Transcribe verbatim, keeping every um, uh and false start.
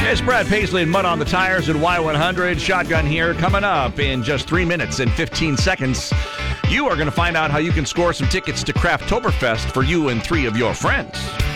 It's Brad Paisley and Mud on the Tires at Y one hundred. Shotgun here. Coming up in just three minutes and fifteen seconds, you are going to find out how you can score some tickets to Crafttoberfest for you and three of your friends.